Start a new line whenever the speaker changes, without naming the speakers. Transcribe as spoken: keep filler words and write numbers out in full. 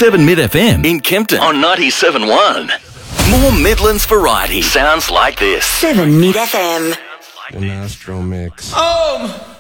seven Mid F M in Kempton on ninety-seven point one. More Midlands variety sounds like this.
seven Mid F M.
An Astro Mix.
Oh!